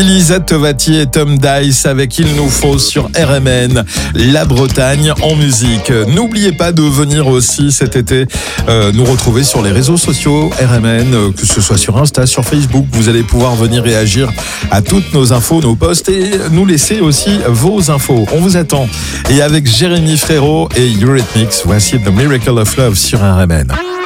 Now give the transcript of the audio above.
Lisa Tovati et Tom Dice avec Il nous faut sur RMN, la Bretagne en musique. N'oubliez pas de venir aussi cet été nous retrouver sur les réseaux sociaux RMN, que ce soit sur Insta, sur Facebook. Vous allez pouvoir venir réagir à toutes nos infos, nos posts et nous laisser aussi vos infos. On vous attend. Et avec Jérémy Frérot et Eurythmics, voici The Miracle of Love sur RMN.